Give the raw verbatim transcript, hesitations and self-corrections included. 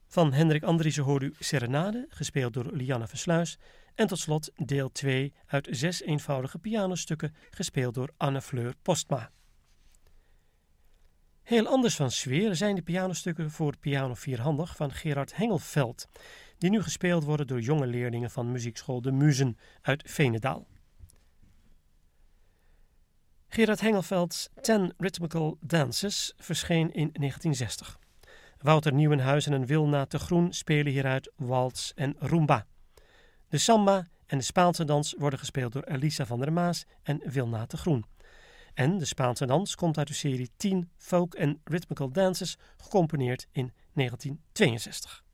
Van Hendrik Andriessen hoort u Serenade, gespeeld door Lianne Versluis. En tot slot deel twee uit zes eenvoudige pianostukken, gespeeld door Anne-Fleur Postma. Heel anders van sfeer zijn de pianostukken voor piano vierhandig van Gerard Hengelveld, die nu gespeeld worden door jonge leerlingen van muziekschool De Muzen uit Veenendaal. Gerard Hengelveld's Ten Rhythmical Dances verscheen in negentien zestig. Wouter Nieuwenhuizen en Wilna te Groen spelen hieruit waltz en rumba. De samba en de Spaanse dans worden gespeeld door Elisa van der Maas en Wilna te Groen. En de Spaanse dans komt uit de serie tien Folk and Rhythmical Dances, gecomponeerd in negentien tweeënzestig.